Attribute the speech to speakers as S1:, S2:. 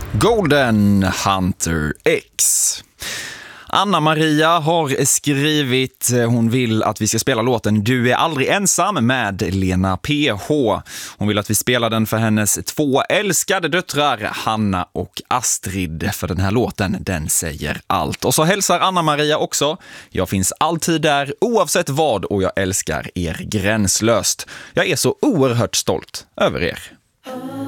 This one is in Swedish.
S1: Golden Hunter X. Anna-Maria har skrivit, hon vill att vi ska spela låten Du är aldrig ensam med Lena PH. Hon vill att vi spelar den för hennes 2 älskade döttrar, Hanna och Astrid, för den här låten, den säger allt. Och så hälsar Anna-Maria också: jag finns alltid där oavsett vad och jag älskar er gränslöst. Jag är så oerhört stolt över er.